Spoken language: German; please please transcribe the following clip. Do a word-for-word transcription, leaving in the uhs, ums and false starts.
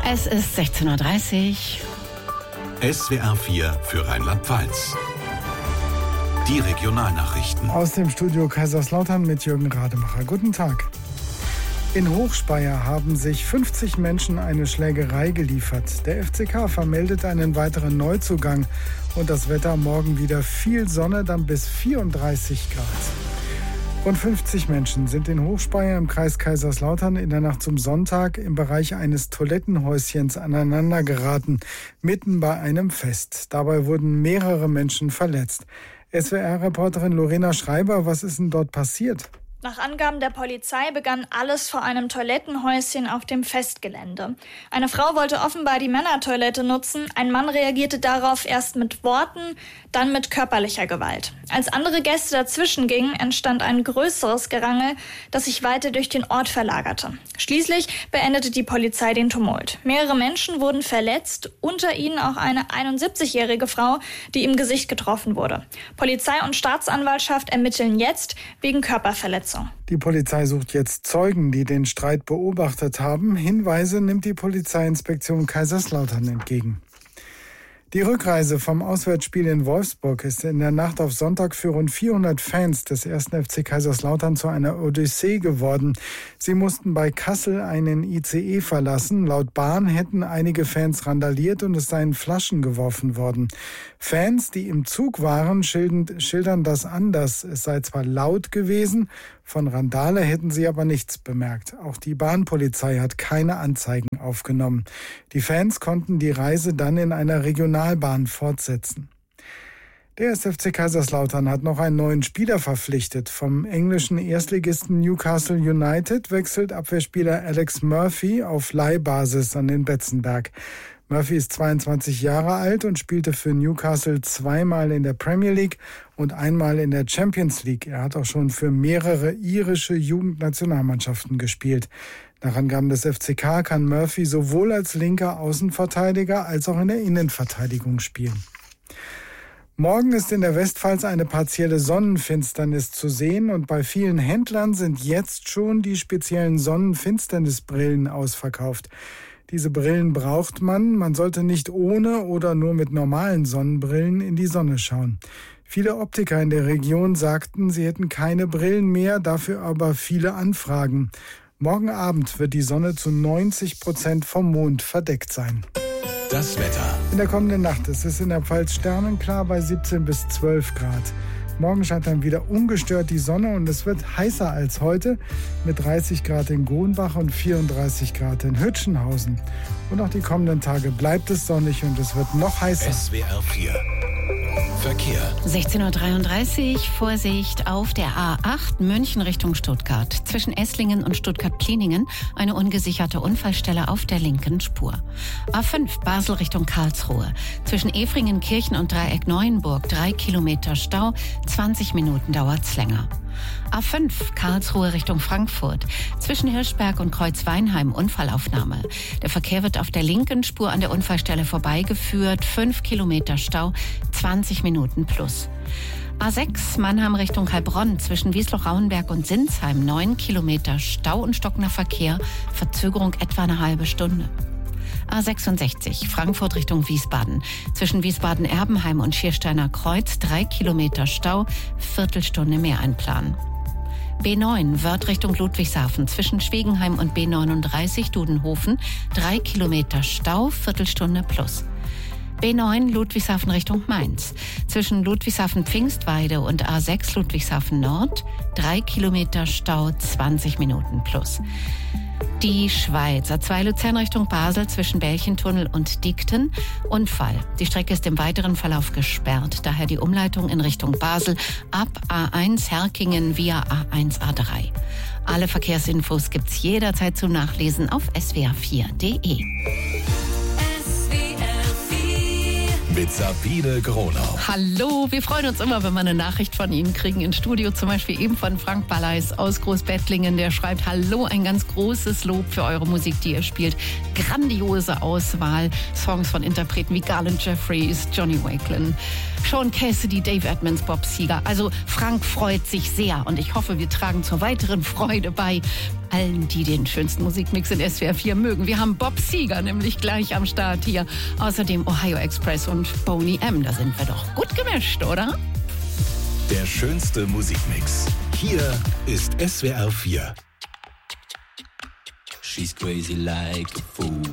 Es ist sechzehn Uhr dreißig. S W R vier für Rheinland-Pfalz. Die Regionalnachrichten. Aus dem Studio Kaiserslautern mit Jürgen Rademacher. Guten Tag. In Hochspeyer haben sich fünfzig Menschen eine Schlägerei geliefert. Der F C K vermeldet einen weiteren Neuzugang. Und das Wetter morgen wieder viel Sonne, dann bis vierunddreißig Grad. Rund fünfzig Menschen sind in Hochspeyer im Kreis Kaiserslautern in der Nacht zum Sonntag im Bereich eines Toilettenhäuschens aneinandergeraten, mitten bei einem Fest. Dabei wurden mehrere Menschen verletzt. S W R-Reporterin Lorena Schreiber, was ist denn dort passiert? Nach Angaben der Polizei begann alles vor einem Toilettenhäuschen auf dem Festgelände. Eine Frau wollte offenbar die Männertoilette nutzen. Ein Mann reagierte darauf erst mit Worten, dann mit körperlicher Gewalt. Als andere Gäste dazwischen gingen, entstand ein größeres Gerangel, das sich weiter durch den Ort verlagerte. Schließlich beendete die Polizei den Tumult. Mehrere Menschen wurden verletzt, unter ihnen auch eine einundsiebzigjährige Frau, die im Gesicht getroffen wurde. Polizei und Staatsanwaltschaft ermitteln jetzt wegen Körperverletzung. Die Polizei sucht jetzt Zeugen, die den Streit beobachtet haben. Hinweise nimmt die Polizeiinspektion Kaiserslautern entgegen. Die Rückreise vom Auswärtsspiel in Wolfsburg ist in der Nacht auf Sonntag für rund vierhundert Fans des ersten F C Kaiserslautern zu einer Odyssee geworden. Sie mussten bei Kassel einen I C E verlassen. Laut Bahn hätten einige Fans randaliert und es seien Flaschen geworfen worden. Fans, die im Zug waren, schildern, schildern das anders. Es sei zwar laut gewesen, von Randale hätten sie aber nichts bemerkt. Auch die Bahnpolizei hat keine Anzeigen aufgenommen. Die Fans konnten die Reise dann in einer Regionalbahn fortsetzen. Der erste F C Kaiserslautern hat noch einen neuen Spieler verpflichtet. Vom englischen Erstligisten Newcastle United wechselt Abwehrspieler Alex Murphy auf Leihbasis an den Betzenberg. Murphy ist zweiundzwanzig Jahre alt und spielte für Newcastle zweimal in der Premier League und einmal in der Champions League. Er hat auch schon für mehrere irische Jugendnationalmannschaften gespielt. Nach Angaben des F C K kann Murphy sowohl als linker Außenverteidiger als auch in der Innenverteidigung spielen. Morgen ist in der Westpfalz eine partielle Sonnenfinsternis zu sehen und bei vielen Händlern sind jetzt schon die speziellen Sonnenfinsternisbrillen ausverkauft. Diese Brillen braucht man. Man sollte nicht ohne oder nur mit normalen Sonnenbrillen in die Sonne schauen. Viele Optiker in der Region sagten, sie hätten keine Brillen mehr, dafür aber viele Anfragen. Morgen Abend wird die Sonne zu neunzig Prozent vom Mond verdeckt sein. Das Wetter. In der kommenden Nacht ist es in der Pfalz sternenklar bei siebzehn bis zwölf Grad. Morgen scheint dann wieder ungestört die Sonne und es wird heißer als heute mit dreißig Grad in Gohnbach und vierunddreißig Grad in Hütchenhausen. Und auch die kommenden Tage bleibt es sonnig und es wird noch heißer. S W R vier Verkehr. sechzehn Uhr dreiunddreißig, Vorsicht auf der A acht München Richtung Stuttgart. Zwischen Esslingen und Stuttgart-Pliningen eine ungesicherte Unfallstelle auf der linken Spur. A fünf Basel Richtung Karlsruhe. Zwischen Efringen-Kirchen und Dreieck-Neuenburg drei Kilometer Stau, zwanzig Minuten dauert's länger. A fünf Karlsruhe Richtung Frankfurt. Zwischen Hirschberg und Kreuzweinheim Unfallaufnahme. Der Verkehr wird auf der linken Spur an der Unfallstelle vorbeigeführt. fünf Kilometer Stau, zwanzig Minuten plus. A sechs Mannheim Richtung Heilbronn. Zwischen Wiesloch-Rauenberg und Sinsheim neun Kilometer Stau und stockender Verkehr. Verzögerung etwa eine halbe Stunde. A sechsundsechzig Frankfurt Richtung Wiesbaden. Zwischen Wiesbaden-Erbenheim und Schiersteiner Kreuz drei Kilometer Stau, Viertelstunde mehr einplanen. B neun Wörth Richtung Ludwigshafen. Zwischen Schwegenheim und B neununddreißig Dudenhofen drei Kilometer Stau, Viertelstunde plus. B neun Ludwigshafen Richtung Mainz. Zwischen Ludwigshafen-Pfingstweide und A sechs Ludwigshafen Nord drei Kilometer Stau, zwanzig Minuten plus. Die Schweiz. A zwei Luzern Richtung Basel zwischen Bällchentunnel und Diekten. Unfall. Die Strecke ist im weiteren Verlauf gesperrt. Daher die Umleitung in Richtung Basel ab A eins Herkingen via A eins A drei. Alle Verkehrsinfos gibt's jederzeit zum Nachlesen auf S W R vier Punkt de. Mit Sabine Gronau. Hallo, wir freuen uns immer, wenn wir eine Nachricht von Ihnen kriegen ins Studio, zum Beispiel eben von Frank Balleis aus Großbettlingen, der schreibt: Hallo, ein ganz großes Lob für eure Musik, die ihr spielt. Grandiose Auswahl, Songs von Interpreten wie Garland Jeffries, Johnny Wakelin, Sean Cassidy, Dave Edmunds, Bob Seger. Also Frank freut sich sehr und ich hoffe, wir tragen zur weiteren Freude bei. allen, die den schönsten Musikmix in S W R vier mögen. Wir haben Bob Seger nämlich gleich am Start hier. Außerdem Ohio Express und Boney M. Da sind wir doch gut gemischt, oder? Der schönste Musikmix. Hier ist S W R vier. She's crazy like a fool.